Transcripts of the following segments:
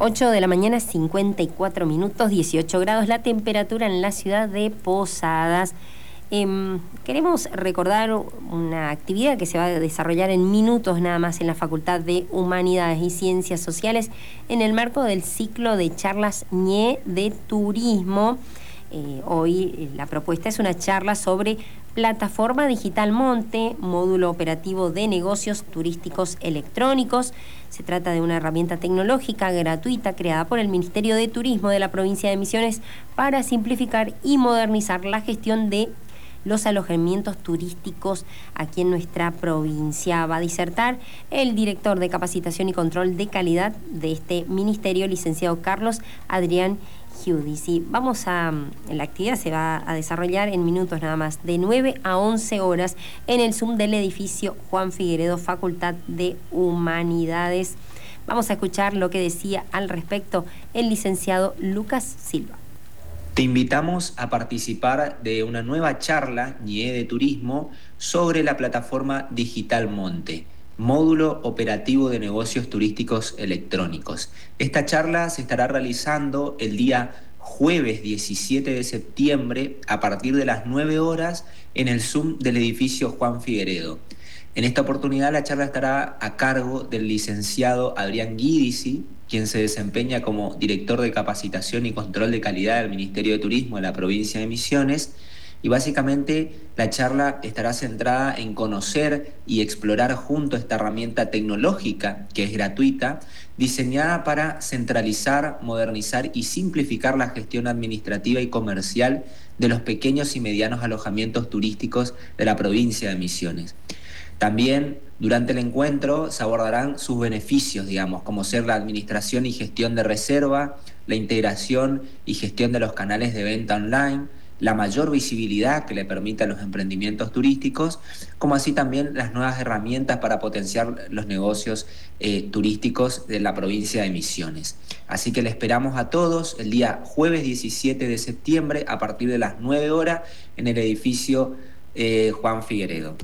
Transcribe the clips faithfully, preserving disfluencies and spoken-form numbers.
ocho de la mañana, cincuenta y cuatro minutos, dieciocho grados la temperatura en la ciudad de Posadas. Eh, queremos recordar una actividad que se va a desarrollar en minutos nada más en la Facultad de Humanidades y Ciencias Sociales en el marco del ciclo de charlas ñe de turismo. Eh, hoy la propuesta es una charla sobre Plataforma Digital Monte, módulo operativo de negocios turísticos electrónicos. Se trata de una herramienta tecnológica gratuita creada por el Ministerio de Turismo de la provincia de Misiones para simplificar y modernizar la gestión de los alojamientos turísticos aquí en nuestra provincia. Va a disertar el director de Capacitación y Control de Calidad de este ministerio, licenciado Carlos Adrián Giudici. Vamos a... La actividad se va a desarrollar en minutos nada más, de nueve a once horas, en el Zoom del edificio Juan Figueredo, Facultad de Humanidades. Vamos a escuchar lo que decía al respecto el licenciado Lucas Silva. Te invitamos a participar de una nueva charla ñe de turismo sobre la plataforma Digital Monte, módulo operativo de negocios turísticos electrónicos. Esta charla se estará realizando el día jueves diecisiete de septiembre a partir de las nueve horas en el Zoom del edificio Juan Figueredo. En esta oportunidad la charla estará a cargo del licenciado Adrián Giudici, quien se desempeña como director de Capacitación y Control de Calidad del Ministerio de Turismo de la provincia de Misiones. Y básicamente la charla estará centrada en conocer y explorar junto a esta herramienta tecnológica que es gratuita, diseñada para centralizar, modernizar y simplificar la gestión administrativa y comercial de los pequeños y medianos alojamientos turísticos de la provincia de Misiones. También durante el encuentro se abordarán sus beneficios, digamos, como ser la administración y gestión de reserva, la integración y gestión de los canales de venta online, la mayor visibilidad que le permite a los emprendimientos turísticos, como así también las nuevas herramientas para potenciar los negocios eh, turísticos de la provincia de Misiones. Así que le esperamos a todos el día jueves diecisiete de septiembre a partir de las nueve horas en el edificio eh, Juan Figueredo.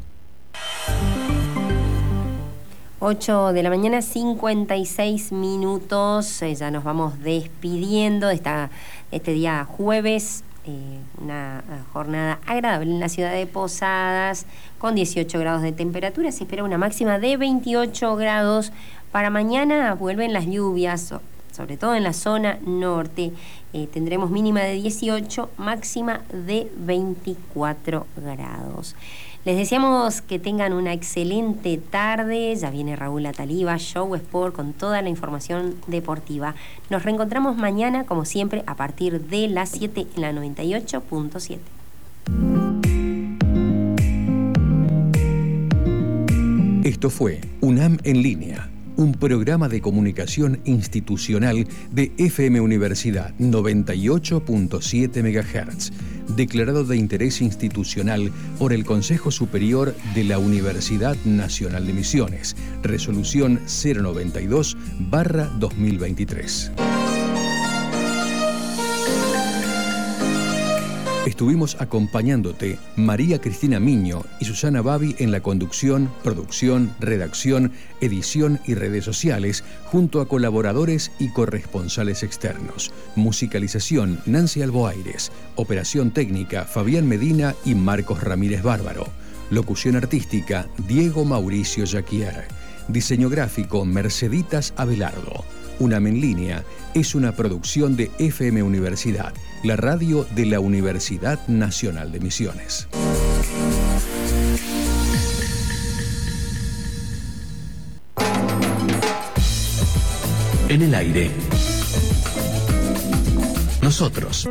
ocho de la mañana, cincuenta y seis minutos. Eh, ya nos vamos despidiendo de esta, este día jueves. Eh, una jornada agradable en la ciudad de Posadas, con dieciocho grados de temperatura. Se espera una máxima de veintiocho grados. Para mañana vuelven las lluvias, sobre todo en la zona norte. Eh, tendremos mínima de dieciocho, máxima de veinticuatro grados. Les deseamos que tengan una excelente tarde. Ya viene Raúl Ataliba, Show Sport, con toda la información deportiva. Nos reencontramos mañana, como siempre, a partir de las siete en la noventa y ocho punto siete. Esto fue UNAM en línea, un programa de comunicación institucional de F M Universidad noventa y ocho punto siete megahertz, declarado de interés institucional por el Consejo Superior de la Universidad Nacional de Misiones, resolución cero noventa y dos barra dos mil veintitrés. Estuvimos acompañándote María Cristina Miño y Susana Babi en la conducción, producción, redacción, edición y redes sociales, junto a colaboradores y corresponsales externos. Musicalización, Nancy Alboaires. Operación técnica, Fabián Medina y Marcos Ramírez Bárbaro. Locución artística, Diego Mauricio Jaquier. Diseño gráfico, Merceditas Abelardo. UNAM en línea es una producción de F M Universidad, la radio de la Universidad Nacional de Misiones. En el aire. Nosotros.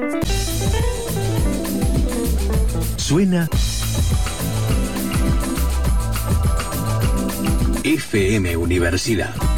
Suena F M Universidad.